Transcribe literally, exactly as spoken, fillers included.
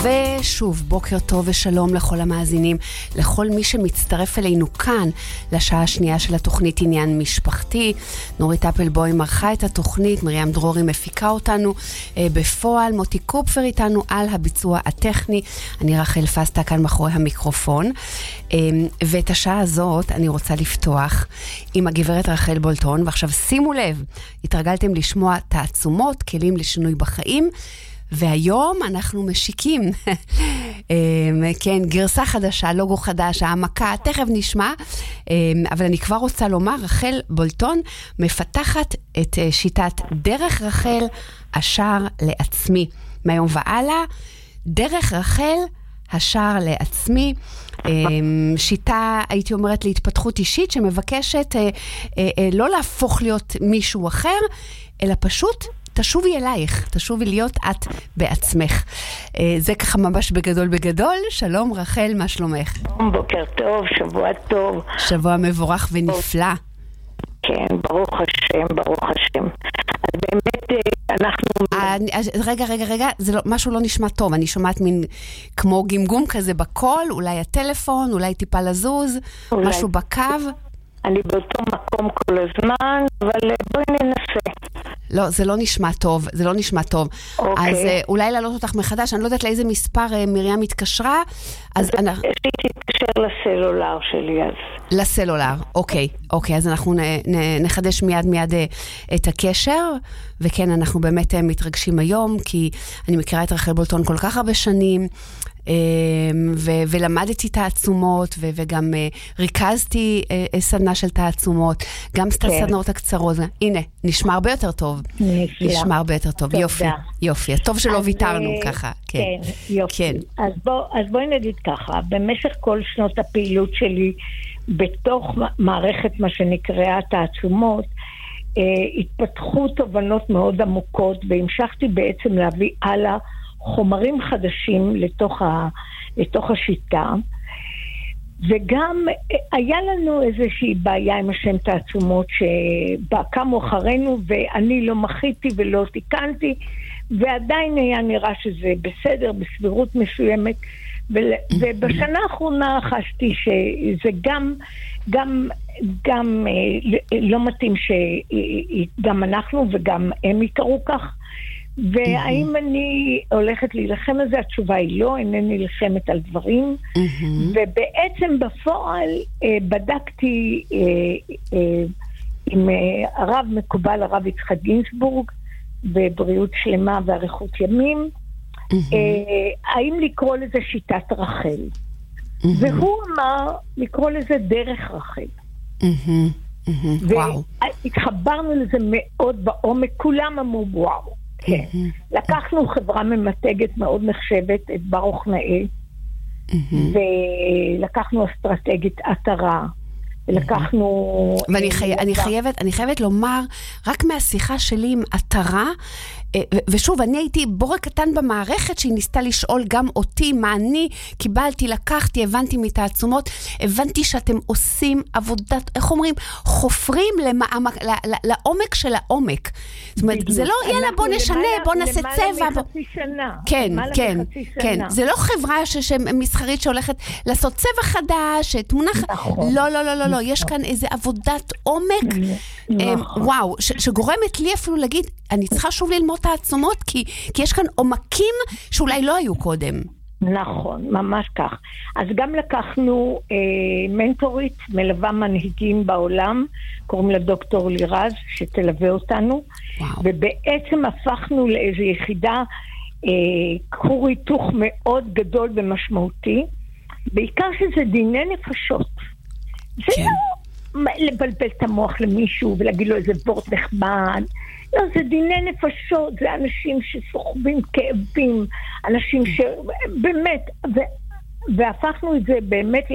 ושוב, בוקר טוב ושלום לכל המאזינים, לכל מי שמצטרף אלינו כאן לשעה השנייה של התוכנית עניין משפחתי. נורית אפלבוים מרחה את התוכנית, מרים דרורי מפיקה אותנו אה, בפועל, מוטי קופפר איתנו על הביצוע הטכני, אני רחל פסטה כאן מאחורי המיקרופון. אה, ואת השעה הזאת אני רוצה לפתוח עם הגברת רחל בולטון, ועכשיו שימו לב, התרגלתם לשמוע תעצומות, כלים לשינוי בחיים, והיום אנחנו משיקים, כן, גרסה חדשה, לוגו חדש, העמקה, תכף נשמע, אבל אני כבר רוצה לומר, רחל בולטון מפתחת את שיטת דרך רחל, השער לעצמי. מהיום והלאה, דרך רחל, השער לעצמי, שיטה, הייתי אומרת, להתפתחות אישית, שמבקשת לא להפוך להיות מישהו אחר, אלא פשוט תשובי אלייך, תשובי להיות את בעצמך. זה ככה ממש בגדול בגדול. שלום רחל, מה שלומך? בוקר טוב, שבוע טוב. שבוע מבורך ונפלא. כן, ברוך השם, ברוך השם. אז באמת אנחנו... רגע, רגע, רגע, זה לא, משהו לא נשמע טוב. אני שומעת מין כמו גמגום כזה בקול, אולי הטלפון, אולי טיפה לזוז, אולי... משהו בקו. אני באותו מקום כל הזמן, אבל בואי ננסה. לא, זה לא נשמע טוב, זה לא נשמע טוב. אוקיי. אז אולי להעלות אותך מחדש, אני לא יודעת לאיזה מספר מרים התקשרה, אז... יש לי תתקשר לסלולר שלי אז. לסלולר, אוקיי, אוקיי, אז אנחנו נחדש מיד מיד את הקשר, וכן, אנחנו באמת מתרגשים היום, כי אני מכירה את רחל בולטון כל כך הרבה שנים, ו- ולמדתי תעצומות, ו- וגם ריכזתי סדנה של תעצומות, גם כן. סדנות הקצרות. הנה, נשמע הרבה יותר טוב. נפלא. נשמע הרבה יותר טוב. תודה. יופי, יופי. טוב שלא ויתרנו ככה. כן, כן, יופי. כן. אז, בוא, אז בואי נגיד ככה, במשך כל שנות הפעילות שלי, בתוך מערכת מה שנקראה תעצומות, התפתחו תובנות מאוד עמוקות, והמשכתי בעצם להביא הלאה חומרים חדשים לתוך, ה, לתוך השיטה, וגם היה לנו איזושהי בעיה עם השם תעצומות שקמו אחרינו, ואני לא מחיתי ולא תיקנתי, ועדיין היה נראה שזה בסדר, בסבירות מסוימת, ובשנה האחרונה חשתי שזה גם, גם, גם לא מתאים שגם אנחנו וגם הם יקראו כך, והאם אני הולכת להילחם על זה? התשובה היא לא, אינני נלחמת על דברים, ובעצם בפועל בדקתי עם הרב מקובל, הרב יצחק גינסבורג, בבריאות שלמה ואריכות ימים, האם לקרוא לזה שיטת רחל, והוא אמר לקרוא לזה דרך רחל. והתחברנו לזה מאוד בעומק, כולם אמרו וואו. כן. לקחנו חברה ממתגת מאוד נחשבת, את ברוך נאה, ולקחנו אסטרטגית עטרה, ולקחנו... ואני אני חייבת, אני חייבת לומר, רק מהשיחה שלי עם עטרה, ושוב, אני הייתי בורק קטן במערכת שהיא ניסתה לשאול גם אותי מה אני קיבלתי, לקחתי, הבנתי מתעצומות, הבנתי שאתם עושים עבודת, איך אומרים, חופרים למעמק, לעומק של העומק. זאת אומרת, זה לא, יאללה, בוא נשנה, בוא נעשה צבע. למעלה מחצי שנה. כן, כן, כן. זה לא חברה מסחרית שהולכת לעשות צבע חדש, תמונה חדש. לא, לא, לא, לא, לא. יש כאן איזו עבודת עומק, וואו, שגורמת לי אפילו להגיד, אני צריכה שוב ללמוד תעצומות, כי, כי יש כאן עומקים שאולי לא היו קודם. נכון, ממש כך. אז גם לקחנו אה, מנטורית, מלווה מנהיגים בעולם, קוראים לה דוקטור לירז, שתלווה אותנו, וואו. ובעצם הפכנו לאיזו יחידה, אה, קור היתוך מאוד גדול ומשמעותי, בעיקר שזה דיני נפשות. זה כן. לא לבלבל את המוח למישהו ולהגיד לו איזה וורט נחמד, לא, זה דיני נפשות, זה אנשים שסוחבים כאבים, אנשים שבאמת, ו... והפכנו את זה באמת